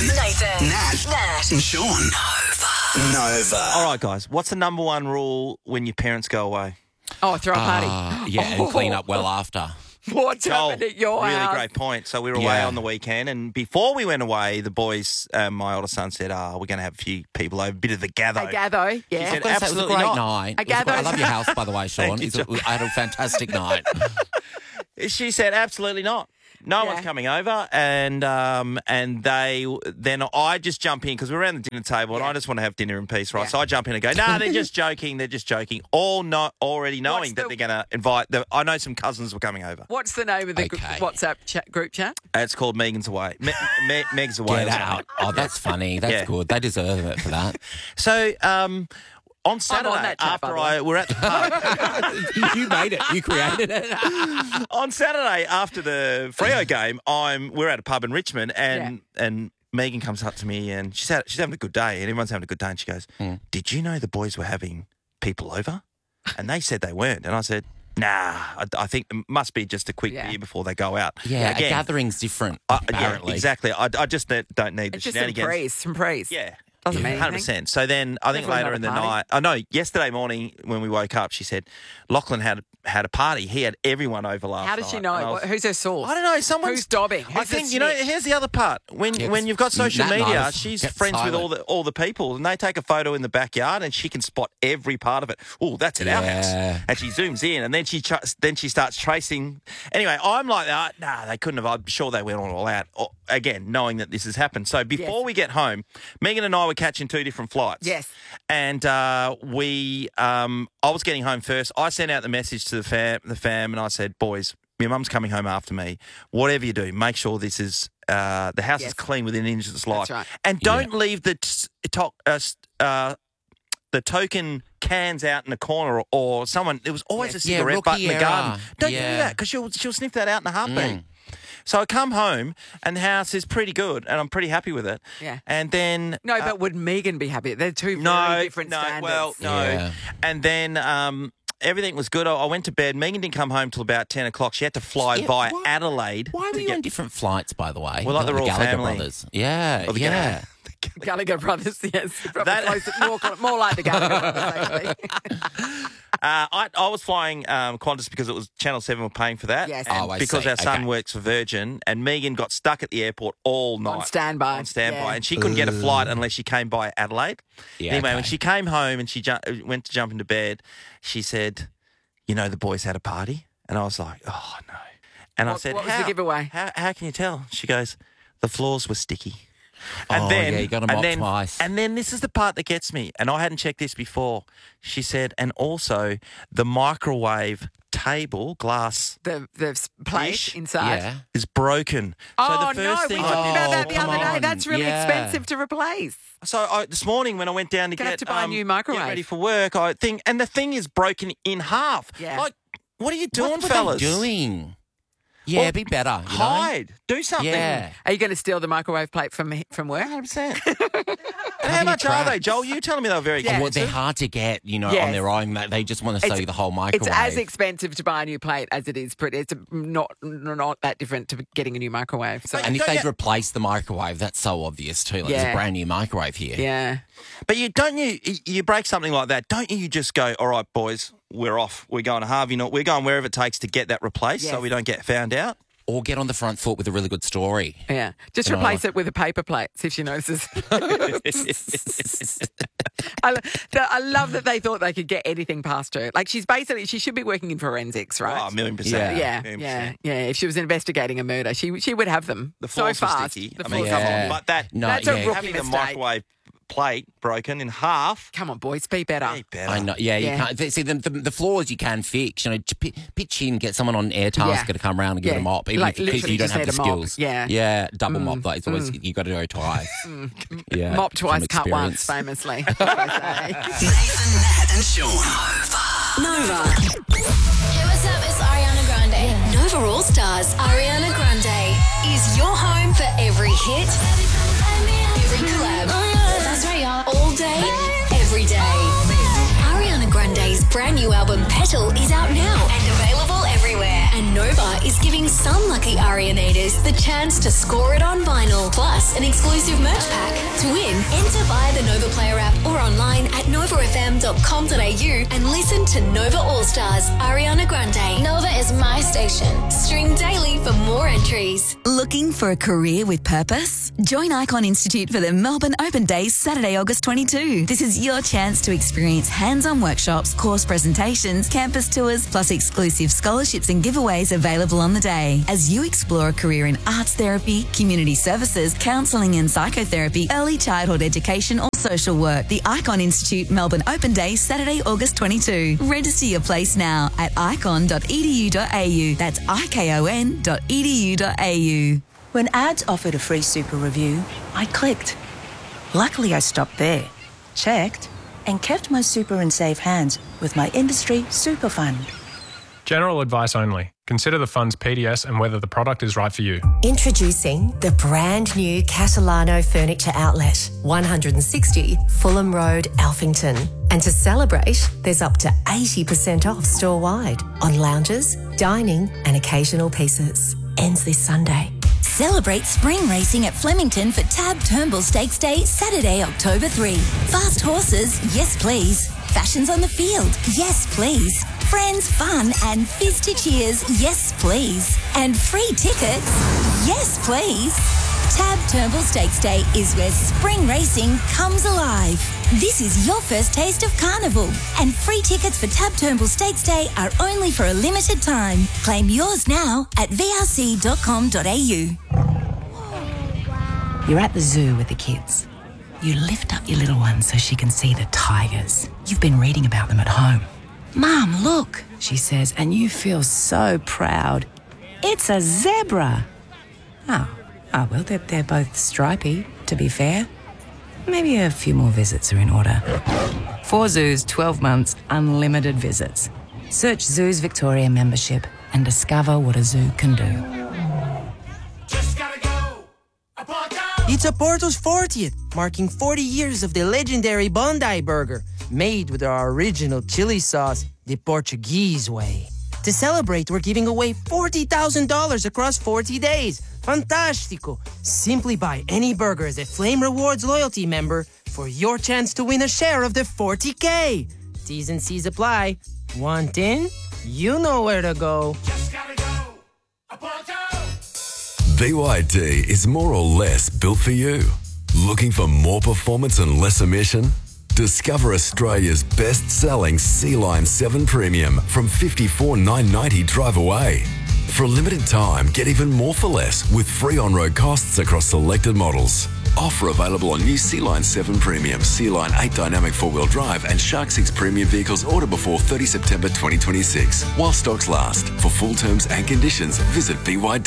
Nathan, Nat, and Sean. Nova. All right, guys. What's the number one rule when your parents go away? Oh, throw a party. And clean up well after. What's happened at your really house? great point. So we were away on the weekend, and before we went away, the boys, my older son said, we're going to have a few people over, a bit of the gather. A gather, yeah. She said, It was a absolutely great not. night. A gather. I love your house, by the way, Sean. Thank you, I had a fantastic night. She said, absolutely not. No one's coming over, and then I just jump in because we're around the dinner table and I just want to have dinner in peace, right? Yeah. So I jump in and go, they're just joking, already knowing that they're going to invite. I know some cousins were coming over. What's the name of the WhatsApp group chat? It's called Megan's Away. Meg's Away. Get out. Oh, that's funny. That's good. They deserve it for that. So, on Saturday, we're at the pub. You made it. You created it. On Saturday, after the Freo game, we're at a pub in Richmond, and Megan comes up to me and she's having a good day, and everyone's having a good day, and she goes, "Did you know the boys were having people over?" And they said they weren't, and I said, "Nah, I think it must be just a quick beer before they go out." Yeah, Again, a gathering's different, apparently. Yeah, exactly. I just don't need the It's just shenanigans. some praise. Yeah. Doesn't mean anything. 100%. So then I think Definitely later not in a the party. night, yesterday morning when we woke up, she said, Lachlan had a party. He had everyone over last night. How does she know? Who's her source? I don't know. Who's dobbing? I think, here's the other part. When you've got social Nat media, knows. she's Get friends with silent. all the people, and they take a photo in the backyard, and she can spot every part of it. Oh, that's at our house. And she zooms in, and then she starts tracing. Anyway, I'm like, nah, they couldn't have. I'm sure they went all out. Again, knowing that this has happened. So before we get home, Megan and I were catching two different flights. Yes. And I was getting home first. I sent out the message to the fam, and I said, boys, your mum's coming home after me. Whatever you do, make sure this is the house is clean within an inch of its life. That's right. And don't leave the token cans out in the corner or someone. There was always a cigarette butt in the garden. Don't do that because she'll sniff that out in a heartbeat. So I come home and the house is pretty good and I'm pretty happy with it. Yeah. And then No, but would Megan be happy? They're two very different standards. Well, no. Yeah. And then everything was good. I went to bed. Megan didn't come home till about 10 o'clock. She had to fly via Adelaide. Why were you on different flights, by the way? Well, like the Royal Gallagher Family. brothers. Yeah, the yeah. Gallagher brothers, yes. More like the Gallagher brothers, actually. I was flying Qantas because it was Channel 7 were paying for that. Yes. And I because see. our son Okay. works for Virgin, and Megan got stuck at the airport all night. On standby. And she couldn't get a flight unless she came by Adelaide. Yeah, Anyway, okay. when she came home and she went to jump into bed, she said, the boys had a party. And I was like, oh, no. And I said, what was the giveaway? How can you tell? She goes, the floors were sticky. You got to mop twice. And then this is the part that gets me, and I hadn't checked this before. She said, and also the microwave table, glass The plate dish, inside. is broken. Oh, so the first no, thing we talked about that the come other day. on. That's really Yeah. expensive to replace. So this morning when I went down to Gonna have to buy a new microwave. get ready for work, and the thing is broken in half. Yeah. Like, what are you doing, What were fellas? they doing? Yeah, Well, be better. You know? Hide. Do something. Yeah. Are you going to steal the microwave plate from work? 100%. And how much are they, Joel? You telling me they're very Yeah. Well, expensive. they're hard to get, on Yes. their own. They just want to sell you the whole microwave. It's as expensive to buy a new plate as it is. It's not that different to getting a new microwave. So, And if Don't they've you- replaced the microwave, that's so obvious too. Like there's Yeah. a brand new microwave here. yeah. But you break something like that, don't you just go, all right, boys, we're off. We're going to Harvey. We're going wherever it takes to get that replaced so Yes. we don't get found out. Or get on the front foot with a really good story. Yeah. Just replace it with a paper plate, see if she notices. I love that they thought they could get anything past her. Like she should be working in forensics, right? Oh, 1,000,000%. Yeah. If she was investigating a murder, she would have them. The so floors were fast. sticky. The I mean, floors- come Yeah. on. But that, No, That's a yeah. rookie having the mistake. microwave plate broken in half. Come on, boys, be better. Be better. I know. Yeah, Yeah. you can't. See, the flaws you can fix. Pitch in, get someone on air tasker to come around and give Yeah. a mop, even Like, if literally you don't just have the need a mop. skills. Yeah. double mop. Like it's always you got to go twice. Yeah, Mop twice, from cut once, experience. famously. Nathan, Nat, and Sean. Nova. Hey, what's up? It's Ariana Grande. Nova All Stars. Ariana Grande is your home for every hit, every collab. That's right, y'all. All day, every day. Ariana Grande's brand new album, Petal, is out now and available everywhere. And Nova is giving some lucky Arianators the chance to score it on vinyl, plus an exclusive merch pack. To win, enter via the Nova Player app or online at novafm.com.au and listen to Nova All-Stars, Ariana Grande. Nova is my station. Stream daily for more entries. Looking for a career with purpose? Join Icon Institute for the Melbourne Open Days, Saturday, August 22. This is your chance to experience hands-on workshops, course presentations, campus tours, plus exclusive scholarships and giveaways available on the day. As you explore a career in arts therapy, community services, counselling and psychotherapy, early childhood education or social work, the Icon Institute Melbourne Open Days, Saturday, August 22. Register your place now at icon.edu.au. That's icon.edu.au. When ads offered a free super review, I clicked. Luckily, I stopped there, checked, and kept my super in safe hands with my industry super fund. General advice only. Consider the fund's PDS and whether the product is right for you. Introducing the brand new Catalano Furniture Outlet, 160 Fulham Road, Alphington. And to celebrate, there's up to 80% off store-wide on lounges, dining and occasional pieces. Ends this Sunday. Celebrate spring racing at Flemington for Tab Turnbull Stakes Day, Saturday, October 3. Fast horses, yes please. Fashions on the field, yes please. Friends, fun and fizz to cheers, yes please. And free tickets, yes please. Tab Turnbull Stakes Day is where spring racing comes alive. This is your first taste of carnival, and free tickets for Tab Turnbull Stakes Day are only for a limited time. Claim yours now at vrc.com.au. You're at the zoo with the kids. You lift up your little one so she can see the tigers. You've been reading about them at home. Mum, look, she says, and you feel so proud. It's a zebra. Oh, well, they're both stripy, to be fair. Maybe a few more visits are in order. 4 zoos, 12 months, unlimited visits. Search Zoos Victoria membership and discover what a zoo can do. It's Oporto's 40th, marking 40 years of the legendary Bondi Burger, made with our original chili sauce, the Portuguese way. To celebrate, we're giving away $40,000 across 40 days. Fantástico! Simply buy any burger as a Flame Rewards loyalty member for your chance to win a share of the $40K. T's and C's apply. Want in? You know where to go. Just gotta go. Oporto! BYD is more or less built for you. Looking for more performance and less emission? Discover Australia's best-selling Sea-Line 7 Premium from $54,990 drive away. For a limited time, get even more for less with free on-road costs across selected models. Offer available on new Sea-Line 7 Premium, Sea-Line 8 Dynamic 4-wheel drive and Shark 6 Premium vehicles order before 30 September 2026. While stocks last. For full terms and conditions, visit BYD.